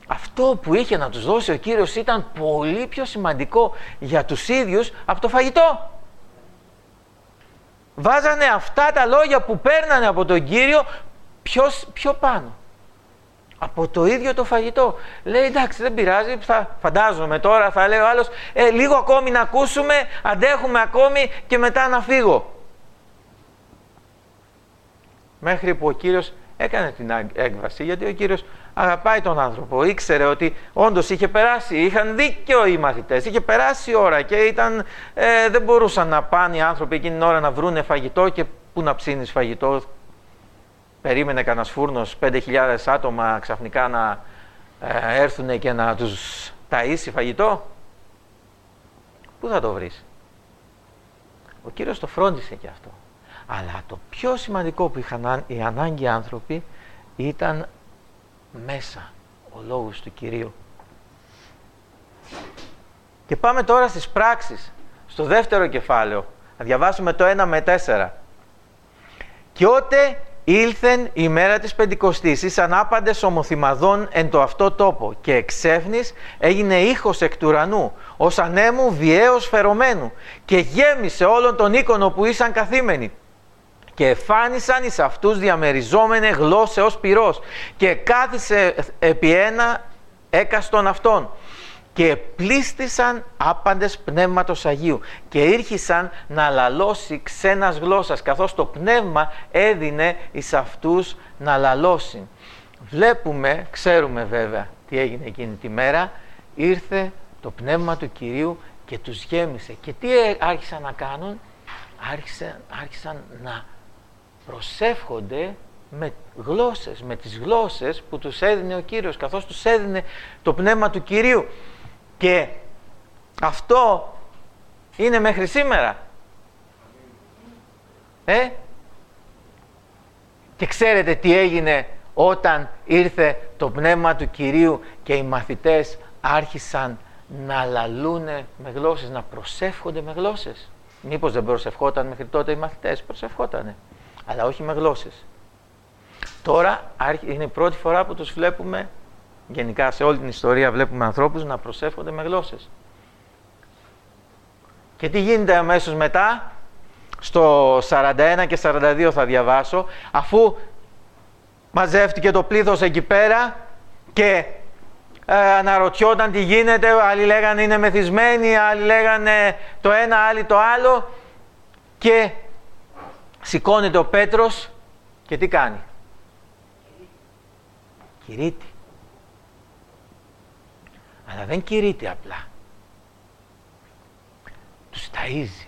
αυτό που είχε να τους δώσει ο Κύριος ήταν πολύ πιο σημαντικό για τους ίδιους από το φαγητό. Βάζανε αυτά τα λόγια που παίρνανε από τον Κύριο πιο πάνω από το ίδιο το φαγητό. Λέει, εντάξει, δεν πειράζει, φαντάζομαι τώρα θα λέει ο άλλος, λίγο ακόμη να ακούσουμε, αντέχουμε ακόμη και μετά να φύγω. Μέχρι που ο Κύριος έκανε την έκβαση, γιατί ο Κύριος αγαπάει τον άνθρωπο. Ήξερε ότι όντως είχε περάσει, είχαν δίκιο οι μαθητές, είχε περάσει η ώρα και δεν μπορούσαν να πάνε οι άνθρωποι εκείνη την ώρα να βρούνε φαγητό, και πού να ψήνεις φαγητό. Περίμενε κανένας φούρνος 5.000 άτομα ξαφνικά να έρθουν και να τους ταΐσει φαγητό. Πού θα το βρεις? Ο Κύριος το φρόντισε και αυτό. Αλλά το πιο σημαντικό που είχαν οι ανάγκοι άνθρωποι ήταν μέσα ο λόγος του Κυρίου. Και πάμε τώρα στις πράξεις, στο δεύτερο κεφάλαιο. Να διαβάσουμε το 1 με 4. «Κι ότε ήλθεν η μέρα της Πεντηκοστής, εις ανάπαντες ομοθυμαδών εν το αυτό τόπο, και εξέφνης έγινε ήχος εκ του ουρανού, ως ανέμου βιαίως φερωμένου, και γέμισε όλον τον οίκον όπου ήσαν καθήμενοι. Και εφάνισαν εις αυτούς διαμεριζόμενε γλώσσεως πυρός, και κάθισε επί ένα έκαστον αυτών. Και πλήστησαν άπαντες πνεύματος Αγίου, και ήρχισαν να λαλώσει ξένας γλώσσας, καθώς το πνεύμα έδινε εις αυτούς να λαλώσει». Βλέπουμε, ξέρουμε βέβαια τι έγινε εκείνη τη μέρα. Ήρθε το πνεύμα του Κυρίου και τους γέμισε. Και τι άρχισαν να κάνουν? Άρχισαν να προσεύχονται με γλώσσες, με τις γλώσσες που τους έδινε ο Κύριος, καθώς τους έδινε το πνεύμα του Κυρίου. Και αυτό είναι μέχρι σήμερα. Και ξέρετε τι έγινε όταν ήρθε το πνεύμα του Κυρίου και οι μαθητές άρχισαν να λαλούνε με γλώσσες, να προσεύχονται με γλώσσες? Μήπως δεν προσευχόταν μέχρι τότε οι μαθητές? Προσευχότανε, αλλά όχι με γλώσσες. Τώρα είναι η πρώτη φορά που τους βλέπουμε, γενικά σε όλη την ιστορία βλέπουμε ανθρώπους να προσεύχονται με γλώσσες. Και τι γίνεται αμέσως μετά? Στο 41 και 42 θα διαβάσω, αφού μαζεύτηκε το πλήθος εκεί πέρα και αναρωτιόταν τι γίνεται, άλλοι λέγανε είναι μεθυσμένοι, άλλοι λέγανε το ένα, άλλοι το άλλο, και σηκώνεται ο Πέτρος και τι κάνει? Κηρύττει. Αλλά δεν κηρύττει απλά. Τους ταΐζει.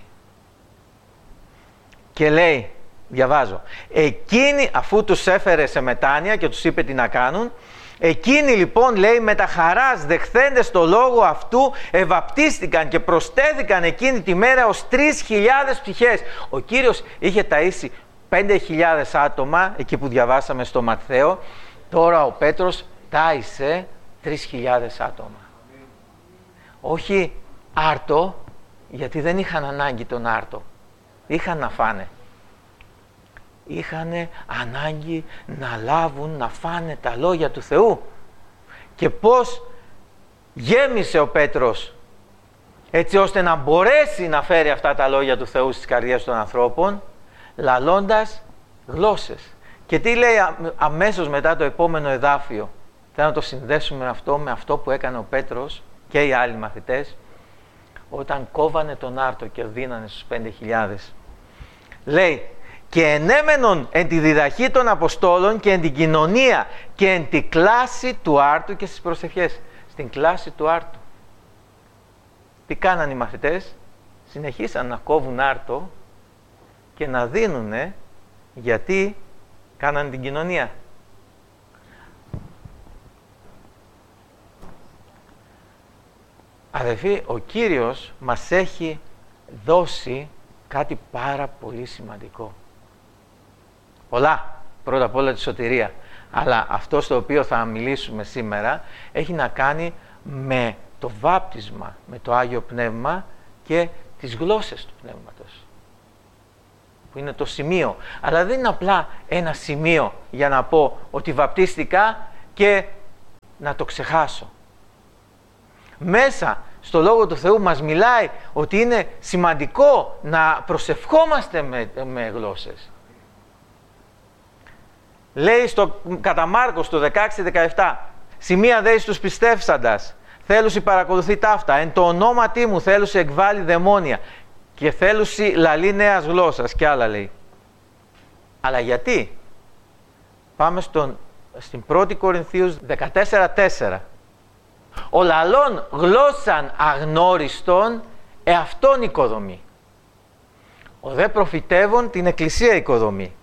Και λέει, διαβάζω, εκείνοι, αφού τους έφερε σε μετάνοια και τους είπε τι να κάνουν, εκείνοι λοιπόν, λέει, με τα χαράς δεχθέντες το λόγο αυτού ευαπτίστηκαν και προστέθηκαν εκείνη τη μέρα ως 3.000 ψυχές. Ο Κύριος είχε ταΐσει 5.000 άτομα, εκεί που διαβάσαμε στο Ματθαίο. Τώρα ο Πέτρος τάισε 3.000 άτομα. Όχι άρτο, γιατί δεν είχαν ανάγκη τον άρτο. Είχαν να φάνε. Είχαν ανάγκη να λάβουν, να φάνε τα λόγια του Θεού. Και πώς γέμισε ο Πέτρος έτσι ώστε να μπορέσει να φέρει αυτά τα λόγια του Θεού στις καρδιές των ανθρώπων? Λαλώντας γλώσσες. Και τι λέει αμέσως μετά το επόμενο εδάφιο? Θέλω να το συνδέσουμε με αυτό που έκανε ο Πέτρος και οι άλλοι μαθητές όταν κόβανε τον άρτο και δίνανε στους 5.000. Λέει, και ενέμενον εν τη διδαχή των Αποστόλων και εν την κοινωνία και εν τη κλάση του άρτου και στις προσευχές. Στην κλάση του άρτου. Τι κάναν οι μαθητές? Συνεχίσαν να κόβουν άρτο και να δίνουνε, γιατί κάναν την κοινωνία. Αδελφοί, ο Κύριος μας έχει δώσει κάτι πάρα πολύ σημαντικό. Πολλά. Πρώτα απ' όλα τη σωτηρία. Αλλά αυτό στο οποίο θα μιλήσουμε σήμερα έχει να κάνει με το βάπτισμα, με το Άγιο Πνεύμα και τις γλώσσες του Πνεύματος. Που είναι το σημείο. Αλλά δεν είναι απλά ένα σημείο για να πω ότι βαπτίστηκα και να το ξεχάσω. Μέσα στο Λόγο του Θεού μας μιλάει ότι είναι σημαντικό να προσευχόμαστε με γλώσσες. Λέει κατά Μάρκος το 16-17, σημεία δέει στους πιστεύσαντας, θέλουσι παρακολουθεί ταύτα, εν το ονόματί μου θέλουσι εκβάλλει δαιμόνια και θέλουσι λαλεί νέας γλώσσας και άλλα λέει. Αλλά γιατί? Πάμε στην 1η Κορινθίους 14-4. Ο λαλών γλώσσαν αγνώριστον εαυτόν οικοδομεί. Ο δε προφητεύων την εκκλησία οικοδομεί.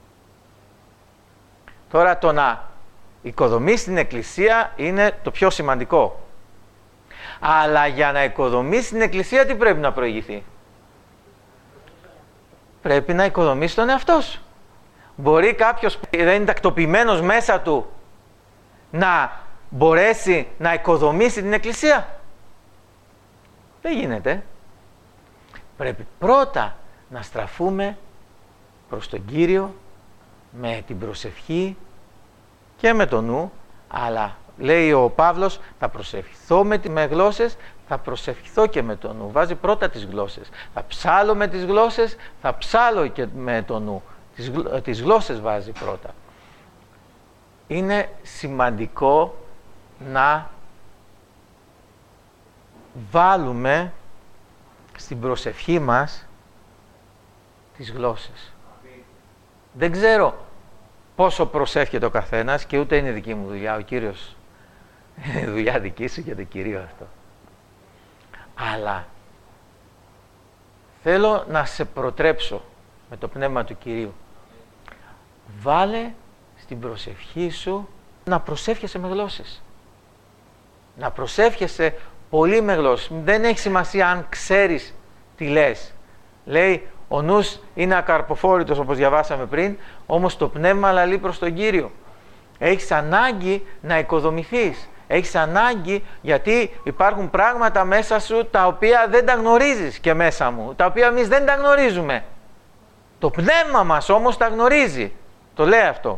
Τώρα το να οικοδομείς την εκκλησία είναι το πιο σημαντικό. Αλλά για να οικοδομείς την εκκλησία τι πρέπει να προηγηθεί? Πρέπει να οικοδομείς τον εαυτό σου. Μπορεί κάποιος που δεν είναι τακτοποιημένος μέσα του να μπορέσει να οικοδομήσει την εκκλησία? Δεν γίνεται. Πρέπει πρώτα να στραφούμε προς τον Κύριο με την προσευχή και με το νου, αλλά λέει ο Παύλος, θα προσευχηθώ με γλώσσες, θα προσευχηθώ και με το νου. Βάζει πρώτα τις γλώσσες. Θα ψάλω με τις γλώσσες, θα ψάλω και με το νου. Τις γλώσσες βάζει πρώτα. Είναι σημαντικό να βάλουμε στην προσευχή μας τις γλώσσες. Δεν ξέρω πόσο προσεύχεται ο καθένας και ούτε είναι δική μου δουλειά. Ο Κύριος είναι δουλειά δική σου και το Κυρίο αυτό. Αλλά θέλω να σε προτρέψω με το Πνεύμα του Κυρίου. Βάλε στην προσευχή σου να προσεύχεσαι με γλώσσες. Να προσεύχεσαι πολύ με γλώσσες. Δεν έχει σημασία αν ξέρεις τι λες. Λέει, ο νους είναι ακαρποφόρητος όπως διαβάσαμε πριν, όμως το πνεύμα λαλεί προς τον Κύριο. Έχεις ανάγκη να οικοδομηθείς. Έχεις ανάγκη γιατί υπάρχουν πράγματα μέσα σου τα οποία δεν τα γνωρίζεις και μέσα μου. Τα οποία εμείς δεν τα γνωρίζουμε. Το πνεύμα μας όμως τα γνωρίζει. Το λέει αυτό.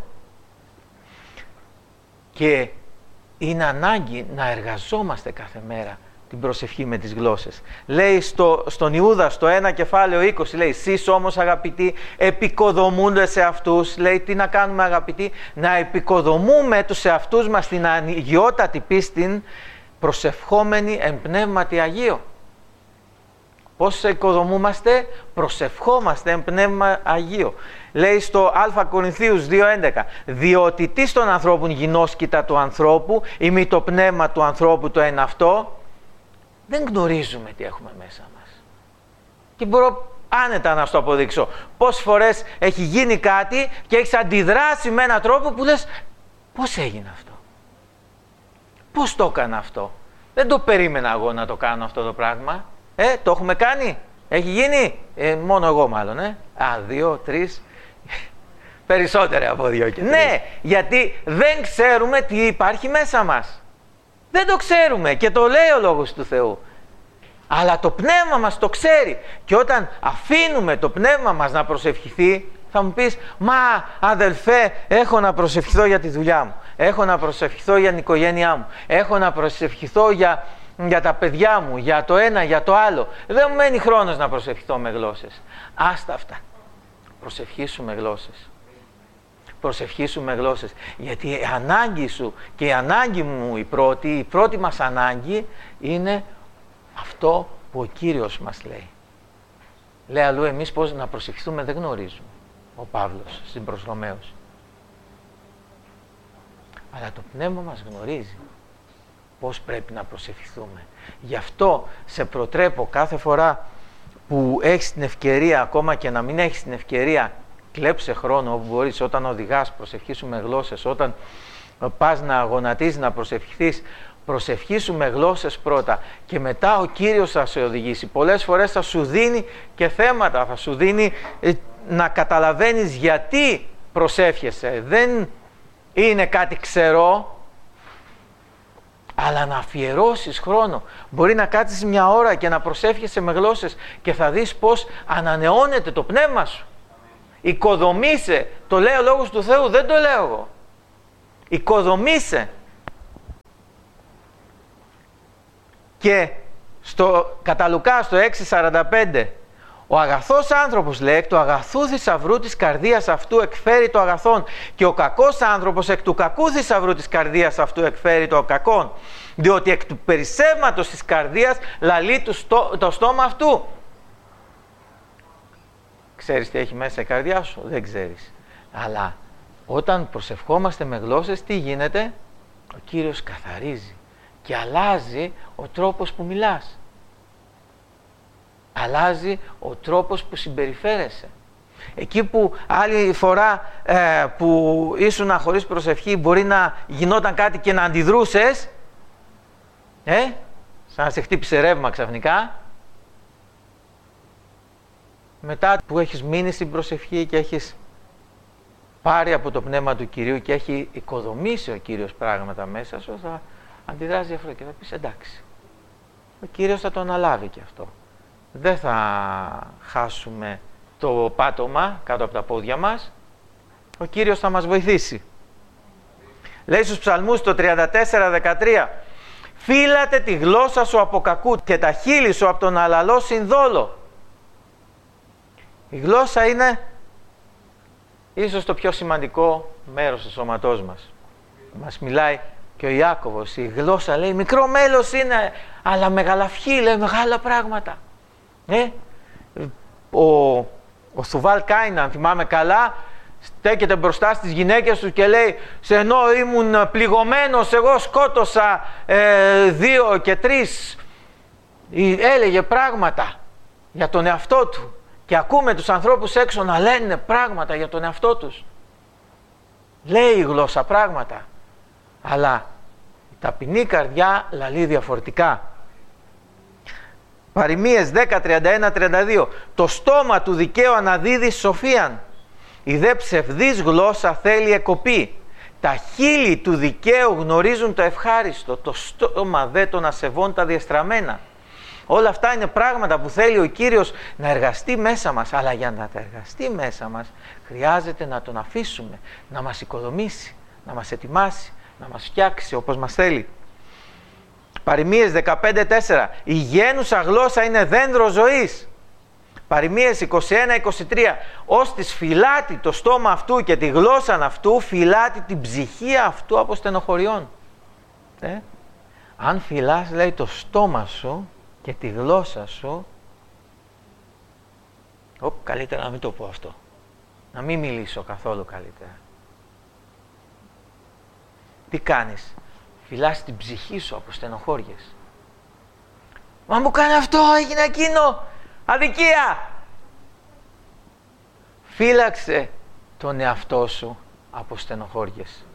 Και είναι ανάγκη να εργαζόμαστε κάθε μέρα την προσευχή με τις γλώσσες. Λέει στον Ιούδα, στο 1 κεφάλαιο 20, λέει, «Σεις όμως αγαπητοί, επικοδομούνται σε αυτούς». Λέει, τι να κάνουμε αγαπητοί? Να επικοδομούμε τους εαυτούς μας στην αγιότατη πίστην, προσευχόμενοι εν πνεύματι Αγίο. Πώς οικοδομούμαστε? Προσευχόμαστε εν πνεύμα Αγίο. Λέει στο Α Κορινθίους 2.11, «Διότι τι στον ανθρώπουν γινώσκητα του ανθρώπου, ή μη το πνεύμα του ανθρώπου το εν αυτό». Δεν γνωρίζουμε τι έχουμε μέσα μας. Και μπορώ άνετα να σου το αποδείξω. Πόσες φορές έχει γίνει κάτι και έχεις αντιδράσει με έναν τρόπο που λες, πώς έγινε αυτό? Πώς το έκανα αυτό? Δεν το περίμενα εγώ να το κάνω αυτό το πράγμα. Το έχουμε κάνει? Έχει γίνει? Μόνο εγώ μάλλον. 2, 3... Περισσότερα από 2 και 3. Ναι, γιατί δεν ξέρουμε τι υπάρχει μέσα μας. Δεν το ξέρουμε και το λέει ο Λόγος του Θεού. Αλλά το πνεύμα μας το ξέρει. Και όταν αφήνουμε το πνεύμα μας να προσευχηθεί, θα μου πεις, μα αδελφέ, έχω να προσευχηθώ για τη δουλειά μου. Έχω να προσευχηθώ για την οικογένειά μου. Έχω να προσευχηθώ για τα παιδιά μου, για το ένα, για το άλλο. Δεν μου μένει χρόνος να προσευχηθώ με γλώσσες. Άστα αυτά. Προσευχήσου με γλώσσες. Προσευχήσου με γλώσσες. Γιατί η ανάγκη σου και η ανάγκη μου η πρώτη μας ανάγκη είναι αυτό που ο Κύριος μας λέει. Λέει αλλού, εμείς πώς να προσευχηθούμε δεν γνωρίζουμε. Ο Παύλος στην προς Ρωμαίους. Αλλά το πνεύμα μας γνωρίζει πώς πρέπει να προσευχηθούμε. Γι' αυτό σε προτρέπω κάθε φορά που έχεις την ευκαιρία, ακόμα και να μην έχεις την ευκαιρία, κλέψε χρόνο όπου μπορείς, όταν οδηγάς, προσευχήσου με γλώσσες, όταν πας να γονατίζεις, να προσευχηθείς, προσευχήσου με γλώσσες πρώτα και μετά ο Κύριος θα σε οδηγήσει. Πολλές φορές θα σου δίνει και θέματα, θα σου δίνει να καταλαβαίνεις γιατί προσεύχεσαι. Δεν είναι κάτι ξερό, αλλά να αφιερώσεις χρόνο. Μπορεί να κάτσεις μια ώρα και να προσεύχεσαι με γλώσσες και θα δεις πώς ανανεώνεται το πνεύμα σου. Οικοδομήσε, το λέει ο Λόγος του Θεού, δεν το λέω εγώ. Οικοδομήσε. Και κατά Λουκά στο 6:45, ο αγαθός άνθρωπος, λέει, εκ του αγαθού θησαυρού της καρδίας αυτού εκφέρει το αγαθόν, και ο κακός άνθρωπος εκ του κακού θησαυρού της καρδίας αυτού εκφέρει το κακόν, διότι εκ του περισσεύματος της καρδίας λαλεί το στόμα αυτού. Ξέρεις τι έχει μέσα η καρδιά σου? Δεν ξέρεις. Αλλά όταν προσευχόμαστε με γλώσσες, τι γίνεται? Ο Κύριος καθαρίζει και αλλάζει ο τρόπος που μιλάς. Αλλάζει ο τρόπος που συμπεριφέρεσαι. Εκεί που άλλη φορά που ήσουν χωρίς προσευχή μπορεί να γινόταν κάτι και να αντιδρούσες, σαν να σε χτύπησε ρεύμα ξαφνικά, μετά που έχεις μείνει στην προσευχή και έχεις πάρει από το Πνεύμα του Κυρίου και έχει οικοδομήσει ο Κύριος πράγματα μέσα σου, θα αντιδράσει διαφορετικά και θα πεις εντάξει, ο Κύριος θα το αναλάβει και αυτό. Δεν θα χάσουμε το πάτωμα κάτω από τα πόδια μας, ο Κύριος θα μας βοηθήσει. Λέει στους Ψαλμούς το 34-13, φύλατε τη γλώσσα σου από κακού και τα χείλη σου από τον αλαλό συνδόλο. Η γλώσσα είναι ίσως το πιο σημαντικό μέρος του σώματός μας. Μας μιλάει και ο Ιάκωβος, η γλώσσα, λέει, μικρό μέλος είναι, αλλά μεγαλαυχεί, λέει, μεγάλα πράγματα. Ο Θουβάλ Κάιναν, θυμάμαι καλά, στέκεται μπροστά στις γυναίκες του και λέει, σε ενώ ήμουν πληγωμένος, εγώ σκότωσα 2 και 3. Έλεγε πράγματα για τον εαυτό του. Και ακούμε τους ανθρώπους έξω να λένε πράγματα για τον εαυτό τους. Λέει η γλώσσα πράγματα, αλλά η ταπεινή καρδιά λαλεί διαφορετικά. Παροιμίες 10:31-32, το στόμα του δικαίου αναδίδει σοφίαν, η δε ψευδής γλώσσα θέλει εκοπή. Τα χείλη του δικαίου γνωρίζουν το ευχάριστο, το στόμα δε των ασεβών τα διεστραμμένα. Όλα αυτά είναι πράγματα που θέλει ο Κύριος να εργαστεί μέσα μας, αλλά για να τα εργαστεί μέσα μας χρειάζεται να τον αφήσουμε, να μας οικοδομήσει, να μας ετοιμάσει, να μας φτιάξει όπως μας θέλει. Παροιμίες 15:4, η γένουσα γλώσσα είναι δέντρο ζωής. Παροιμίες 21-23, ως της φυλάτη το στόμα αυτού και τη γλώσσα αυτού φυλάτη την ψυχή αυτού από στενοχωριών. Αν φυλάς, λέει, το στόμα σου και τη γλώσσα σου, καλύτερα να μην το πω αυτό, να μην μιλήσω καθόλου καλύτερα. Τι κάνεις? Φυλάς την ψυχή σου από στενοχώριες. Μα μου κάνει αυτό, έγινε εκείνο, αδικία. Φύλαξε τον εαυτό σου από στενοχώριες.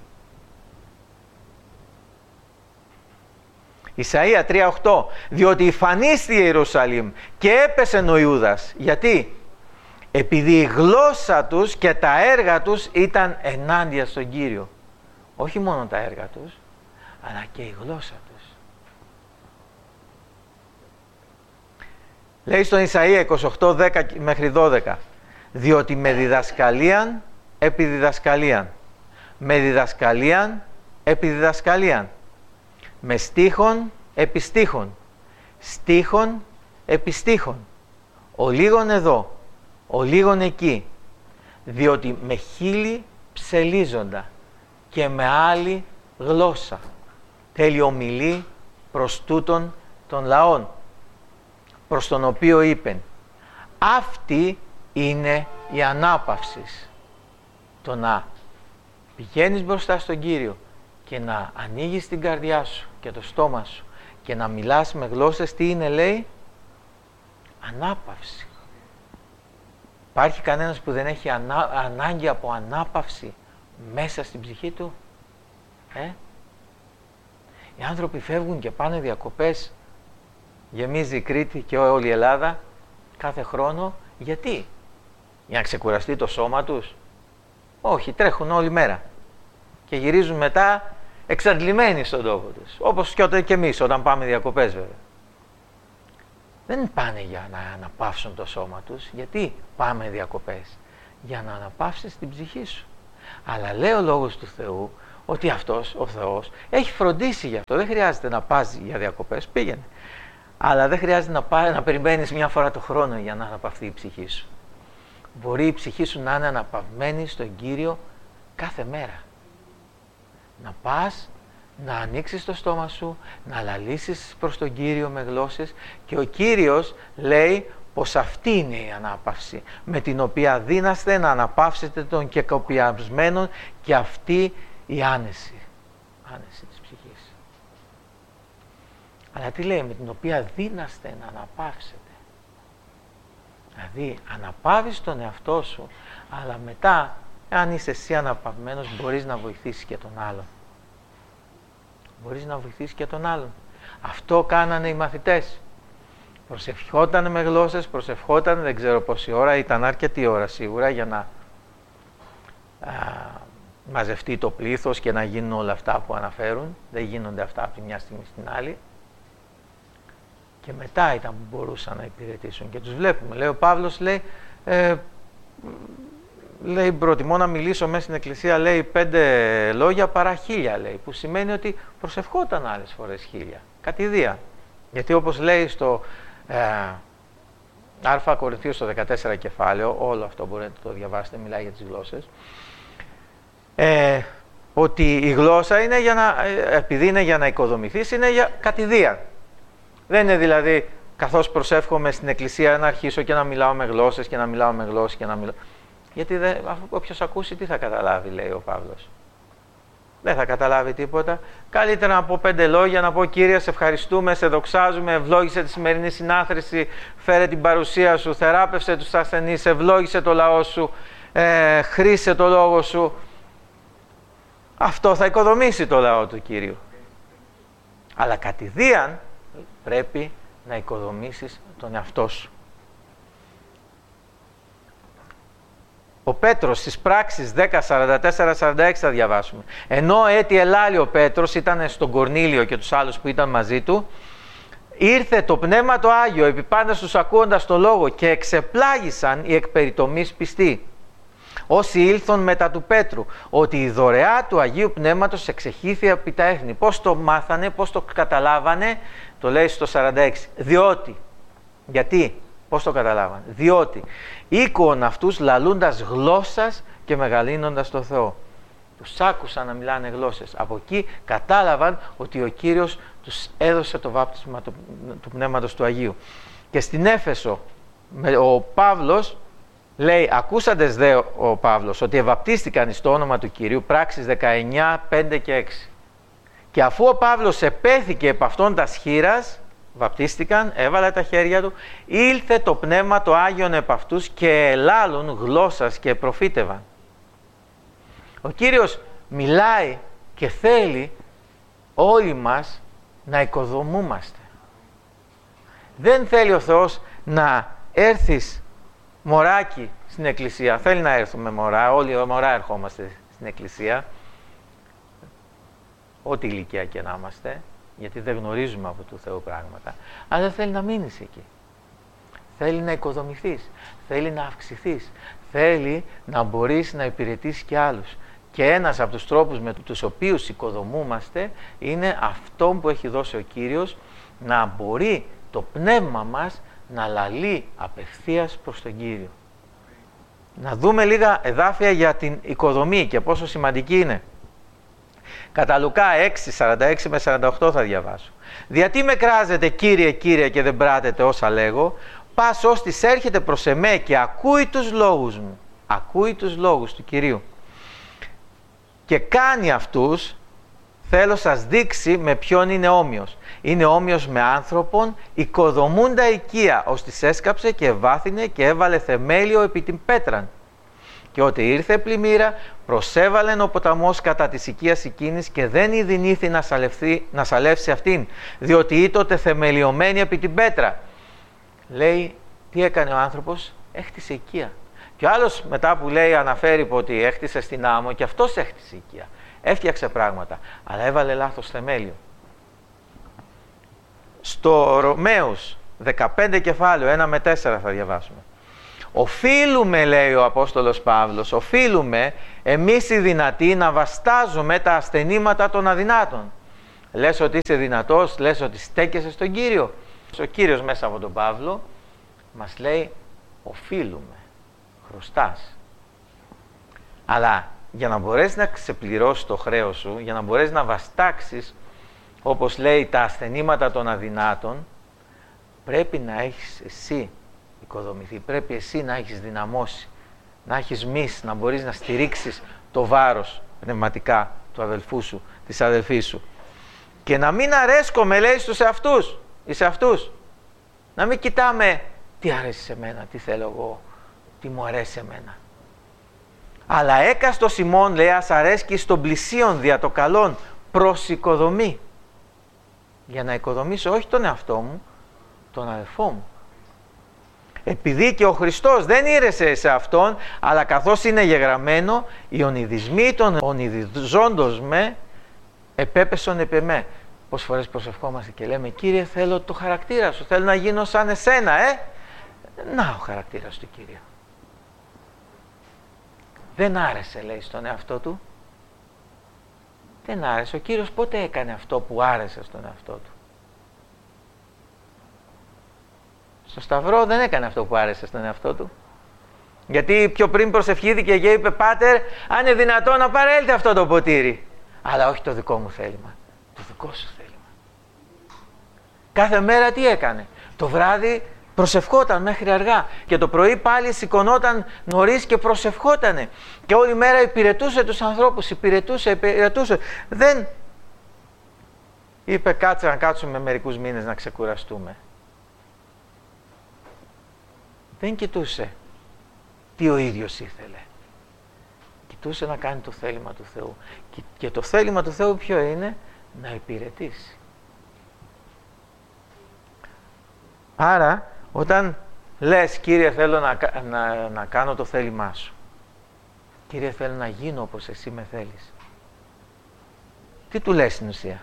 Ισαΐα 3:8, διότι υφανίστη η Ιερουσαλήμ και έπεσε ο Ιούδας. Γιατί? Επειδή η γλώσσα τους και τα έργα τους ήταν ενάντια στον Κύριο. Όχι μόνο τα έργα τους, αλλά και η γλώσσα τους. Λέει στον Ισαΐα 28:10-12, διότι με διδασκαλίαν επί διδασκαλίαν, με διδασκαλίαν επί διδασκαλίαν, με στίχον επί στίχον, στίχον επί στίχον, ο λίγον εδώ, ο λίγον εκεί, διότι με χείλη ψελίζοντα και με άλλη γλώσσα θέλει ομιλεί προς τούτον των λαών, προς τον οποίο είπεν, αυτή είναι η ανάπαυση. Το να πηγαίνεις μπροστά στον Κύριο και να ανοίγεις την καρδιά σου και το στόμα σου και να μιλάς με γλώσσες, τι είναι, λέει? Ανάπαυση. Υπάρχει κανένας που δεν έχει ανάγκη από ανάπαυση μέσα στην ψυχή του? Οι άνθρωποι φεύγουν και πάνε διακοπές, γεμίζει η Κρήτη και όλη η Ελλάδα κάθε χρόνο. Γιατί? Για να ξεκουραστεί το σώμα τους? Όχι, τρέχουν όλη μέρα και γυρίζουν μετά εξαντλημένοι στον τόπο τους, όπως και εμείς όταν πάμε διακοπές βέβαια. Δεν πάνε για να αναπαύσουν το σώμα τους. Γιατί πάμε διακοπές? Για να αναπαύσεις την ψυχή σου. Αλλά λέει ο Λόγος του Θεού ότι αυτός ο Θεός έχει φροντίσει γι' αυτό. Δεν χρειάζεται να πας για διακοπές, πήγαινε. Αλλά δεν χρειάζεται να περιμένεις μια φορά το χρόνο για να αναπαυθεί η ψυχή σου. Μπορεί η ψυχή σου να είναι αναπαυμένη στον Κύριο κάθε μέρα. Να πας, να ανοίξεις το στόμα σου, να λαλήσεις προς τον Κύριο με γλώσσες και ο Κύριος λέει πως αυτή είναι η ανάπαυση με την οποία δύναστε να αναπαύσετε τον κεκοπιασμένο και αυτή η άνεση της ψυχής. Αλλά τι λέει, με την οποία δύναστε να αναπαύσετε. Δηλαδή αναπαύεις τον εαυτό σου, αλλά μετά, αν είσαι εσύ αναπαυμένος, μπορείς να βοηθήσεις και τον άλλον. Μπορείς να βοηθήσεις και τον άλλον. Αυτό κάνανε οι μαθητές. Προσευχόταν με γλώσσες, προσευχόταν δεν ξέρω πόση ώρα, ήταν αρκετή ώρα σίγουρα για να μαζευτεί το πλήθος και να γίνουν όλα αυτά που αναφέρουν. Δεν γίνονται αυτά από τη μια στιγμή στην άλλη. Και μετά ήταν που μπορούσαν να υπηρετήσουν. Και τους βλέπουμε. Λέει ο Παύλος, λέει προτιμώ να μιλήσω μέσα στην εκκλησία, λέει 5 λόγια παρά 1000, λέει, που σημαίνει ότι προσευχόταν άλλες φορές 1000, κατηδία. Γιατί όπως λέει στο Α Κορινθίους στο 14 κεφάλαιο, όλο αυτό μπορείτε να το διαβάσετε, μιλάει για τις γλώσσες, ότι η γλώσσα είναι για να, επειδή είναι για να οικοδομηθείς, είναι για κατηδία. Δεν είναι δηλαδή καθώς προσεύχομαι στην εκκλησία να αρχίσω και να μιλάω με γλώσσες και να μιλάω με γλώσσες και να μιλάω. Γιατί όποιος ακούσει τι θα καταλάβει, λέει ο Παύλος. Δεν θα καταλάβει τίποτα. Καλύτερα να πω 5 λόγια, να πω Κύριε σε ευχαριστούμε, σε δοξάζουμε, ευλόγησε τη σημερινή συνάθρηση, φέρε την παρουσία σου, θεράπευσε τους ασθενείς, ευλόγησε το λαό σου, χρήσε το λόγο σου. Αυτό θα οικοδομήσει το λαό του Κύριου. Αλλά κατηδίαν πρέπει να οικοδομήσεις τον εαυτό σου. Ο Πέτρος στις πράξεις 10, 44, 46 θα διαβάσουμε. Ενώ έτη ελάλη ο Πέτρος, ήταν στον Κορνήλιο και τους άλλους που ήταν μαζί του, ήρθε το Πνεύμα το Άγιο επί πάντας τους ακούοντας το λόγο και εξεπλάγησαν οι εκπεριτομείς πιστοί. Όσοι ήλθον μετά του Πέτρου, ότι η δωρεά του Αγίου Πνεύματος εξεχήθη επί τα έθνη. Πώς το μάθανε, πώς το καταλάβανε, το λέει στο 46. Διότι, γιατί, πώς το καταλάβανε, διότι ήκουον αυτούς λαλούντας γλώσσας και μεγαλύνοντας το Θεό. Τους άκουσαν να μιλάνε γλώσσες. Από εκεί κατάλαβαν ότι ο Κύριος τους έδωσε το βάπτισμα του Πνεύματος του Αγίου. Και στην Έφεσο, ο Παύλος λέει, ακούσαντες δε ο Παύλος ότι ευαπτίστηκαν στο όνομα του Κυρίου, πράξεις 19, 5 και 6. Και αφού ο Παύλος επέθηκε επ' αυτόν τας χείρας, βαπτίστηκαν, έβαλε τα χέρια του, ήλθε το Πνεύμα το Άγιον επ' αυτούς και ελάλουν γλώσσας και προφήτευαν. Ο Κύριος μιλάει και θέλει όλοι μας να οικοδομούμαστε. Δεν θέλει ο Θεός να έρθεις μωράκι στην εκκλησία. Θέλει να έρθουμε μωρά, όλοι μωρά ερχόμαστε στην εκκλησία, ό,τι ηλικία και να είμαστε, γιατί δεν γνωρίζουμε από του Θεού πράγματα, αλλά δεν θέλει να μείνεις εκεί. Θέλει να οικοδομηθείς, θέλει να αυξηθείς, θέλει να μπορείς να υπηρετήσεις και άλλους. Και ένας από τους τρόπους με τους οποίους οικοδομούμαστε είναι αυτό που έχει δώσει ο Κύριος, να μπορεί το πνεύμα μας να λαλεί απευθείας προς τον Κύριο. Να δούμε λίγα εδάφια για την οικοδομή και πόσο σημαντική είναι. Κατά Λουκά 6, 46 με 48 θα διαβάσω. «Διατί με κράζετε Κύριε, Κύριε και δεν πράτετε όσα λέγω, πας ώστις έρχεται προς εμέ και ακούει τους λόγους μου». Ακούει τους λόγους του Κυρίου. «Και κάνει αυτούς, θέλω σας δείξει με ποιον είναι όμοιος. Είναι όμοιος με άνθρωπον, οικοδομούντα οικία, ώστις έσκαψε και ευάθυνε και έβαλε θεμέλιο επί την πέτραν. Και ότι ήρθε πλημμύρα, προσέβαλεν ο ποταμός κατά της οικίας εκείνης και δεν ειδηνήθη να σαλεύσει αυτήν, διότι ήτοτε θεμελιωμένη επί την πέτρα». Λέει, τι έκανε ο άνθρωπος? Έχτισε οικία. Και ο άλλος μετά που λέει, αναφέρει ότι έχτισε στην άμμο, και αυτός έχτισε οικία. Έφτιαξε πράγματα, αλλά έβαλε λάθος θεμέλιο. Στο Ρωμαίους 15 κεφάλαιο 1 με 4 θα διαβάσουμε. Οφείλουμε, λέει ο Απόστολος Παύλος, οφείλουμε εμείς οι δυνατοί να βαστάζουμε τα ασθενήματα των αδυνάτων. Λες ότι είσαι δυνατός, λες ότι στέκεσαι στον Κύριο. Ο Κύριος μέσα από τον Παύλο μας λέει οφείλουμε, χρωστάς. Αλλά για να μπορέσεις να ξεπληρώσεις το χρέος σου, για να μπορέσεις να βαστάξεις, όπως λέει, τα ασθενήματα των αδυνάτων, πρέπει να έχεις εσύ οικοδομηθεί, πρέπει εσύ να έχεις δυναμώσει, να έχεις μυς, να μπορείς να στηρίξεις το βάρος πνευματικά του αδελφού σου, της αδελφής σου. Και να μην αρέσκομαι, λέει, στους εαυτούς ή σε αυτούς. Να μην κοιτάμε τι αρέσει σε μένα, τι θέλω εγώ, τι μου αρέσει σε μένα. Αλλά έκαστος ημών, λέει, ας αρέσκει στον πλησίον δια το καλόν προς οικοδομή. Για να οικοδομήσω όχι τον εαυτό μου, τον αδελφό μου. Επειδή και ο Χριστός δεν ήρεσε σε Αυτόν, αλλά καθώς είναι γεγραμμένο, οι ονειδισμοί των ονειδιζόντος με επέπεσον επ' εμέ. Πόσες φορές προσευχόμαστε και λέμε, Κύριε, θέλω το χαρακτήρα σου, θέλω να γίνω σαν εσένα, Να ο χαρακτήρας του, Κύριε. Δεν άρεσε, λέει, στον εαυτό του. Δεν άρεσε. Ο Κύριος πότε έκανε αυτό που άρεσε στον εαυτό του? Στο Σταυρό δεν έκανε αυτό που άρεσε στον εαυτό του. Γιατί πιο πριν προσευχήθηκε και είπε, Πάτερ, αν είναι δυνατόν να παρέλθει αυτό το ποτήρι. Αλλά όχι το δικό μου θέλημα. Το δικό σου θέλημα. Κάθε μέρα τι έκανε? Το βράδυ προσευχόταν μέχρι αργά. Και το πρωί πάλι σηκωνόταν νωρίς και προσευχότανε. Και όλη μέρα υπηρετούσε τους ανθρώπους. Υπηρετούσε. Δεν είπε, κάτσε να κάτσουμε μερικούς μήνες να ξεκουραστούμε. Δεν κοιτούσε τι ο ίδιος ήθελε. Κοιτούσε να κάνει το θέλημα του Θεού. Και το θέλημα του Θεού ποιο είναι? Να υπηρετήσει. Άρα, όταν λες, Κύριε, θέλω να κάνω το θέλημά σου. Κύριε, θέλω να γίνω όπως εσύ με θέλεις. Τι του λες στην ουσία?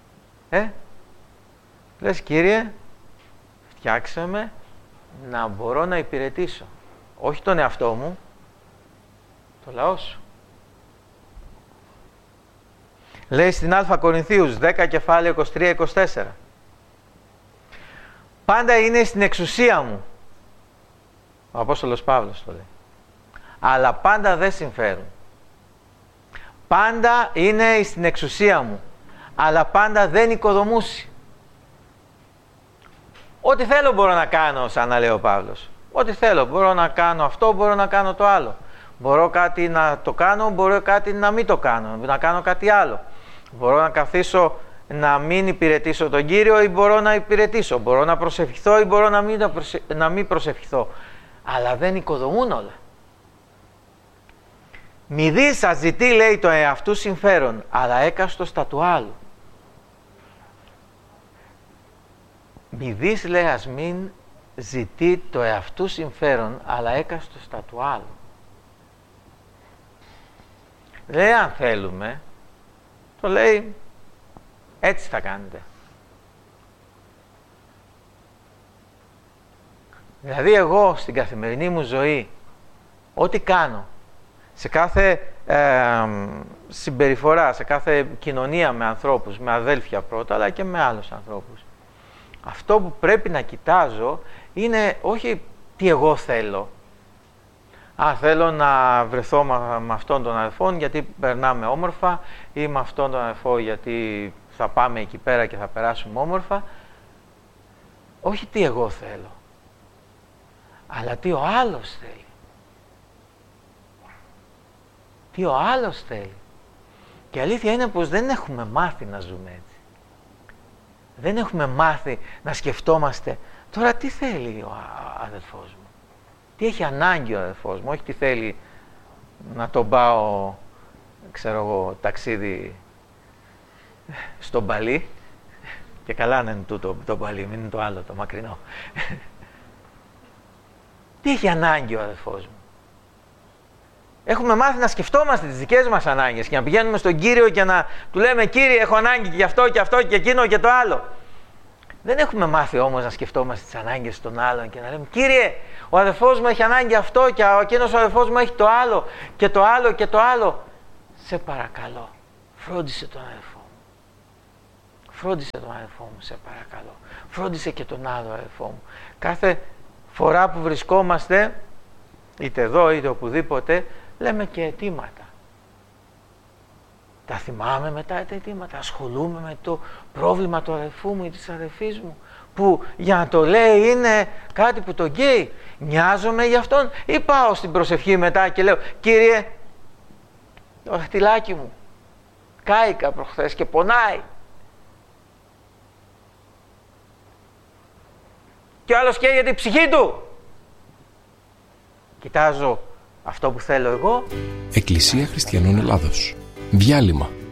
Λες, Κύριε, φτιάξε με να μπορώ να υπηρετήσω. Όχι τον εαυτό μου, το λαό σου. Λέει στην Α Κορινθίους 10 κεφάλαιο 23-24. Πάντα είναι στην εξουσία μου. Ο Απόστολος Παύλος το λέει. Αλλά πάντα δεν συμφέρουν. Πάντα είναι στην εξουσία μου. Αλλά πάντα δεν οικοδομούσει. Ό,τι θέλω μπορώ να κάνω, σαν να λέει ο Παύλος. Ό,τι θέλω. Μπορώ να κάνω αυτό, μπορώ να κάνω το άλλο. Μπορώ κάτι να το κάνω, μπορώ κάτι να μην το κάνω. Να κάνω κάτι άλλο. Μπορώ να καθίσω να μην υπηρετήσω τον Κύριο ή μπορώ να υπηρετήσω. Μπορώ να προσευχηθώ ή μπορώ να μην προσευχηθώ. Αλλά δεν οικοδομούν όλα. Μη δεις ας ζητεί, λέει, το εαυτού συμφέρον, αλλά έκαστος τα του άλλου. Μη δεις, λέει, ας μην ζητεί το εαυτού συμφέρον, αλλά έκαστος τα του άλλου. Λέει, αν θέλουμε, το λέει, έτσι θα κάνετε. Δηλαδή εγώ στην καθημερινή μου ζωή, ό,τι κάνω, σε κάθε συμπεριφορά, σε κάθε κοινωνία με ανθρώπους, με αδέλφια πρώτα, αλλά και με άλλους ανθρώπους, αυτό που πρέπει να κοιτάζω είναι όχι τι εγώ θέλω. Θέλω να βρεθώ με αυτόν τον αδελφόν γιατί περνάμε όμορφα, ή με αυτόν τον αδελφό γιατί θα πάμε εκεί πέρα και θα περάσουμε όμορφα. Όχι τι εγώ θέλω, αλλά τι ο άλλος θέλει. Τι ο άλλος θέλει. Και η αλήθεια είναι πως δεν έχουμε μάθει να ζούμε έτσι. Δεν έχουμε μάθει να σκεφτόμαστε τώρα τι θέλει ο αδελφός μου. Τι έχει ανάγκη ο αδελφός μου, όχι τι θέλει να τον πάω, ξέρω εγώ, ταξίδι στο Μπαλί. Και καλά να είναι τούτο το Μπαλί, μην είναι το άλλο, το μακρινό. Τι έχει ανάγκη ο αδελφός μου. Έχουμε μάθει να σκεφτόμαστε τις δικές μας ανάγκες και να πηγαίνουμε στον Κύριο και να του λέμε, Κύριε, έχω ανάγκη και αυτό και αυτό και εκείνο και το άλλο. Δεν έχουμε μάθει όμως να σκεφτόμαστε τις ανάγκες των άλλων και να λέμε «Κύριε, ο αδερφός μου έχει ανάγκη αυτό και εκείνος ο αδερφός μου έχει το άλλο και το άλλο και το άλλο». Σε παρακαλώ, φρόντισε τον αδερφό μου. Φρόντισε τον αδερφό μου, σε παρακαλώ. Φρόντισε και τον άλλο αδερφό μου. Κάθε φορά που βρισκόμαστε, είτε εδώ είτε οπουδήποτε, λέμε και αιτήματα. Τα θυμάμαι μετά τα αιτήματα, ασχολούμαι με το πρόβλημα του αδερφού μου ή της αδερφής μου, που για να το λέει είναι κάτι που τον καίει. Νοιάζομαι για αυτόν ή πάω στην προσευχή μετά και λέω «Κύριε, το δαχτυλάκι μου κάηκα προχθές και πονάει». Και ο άλλος καίγεται η ψυχή του. Κοιτάζω αυτό που θέλω εγώ. Εκκλησία Χριστιανών Ελλάδος. Διάλειμμα.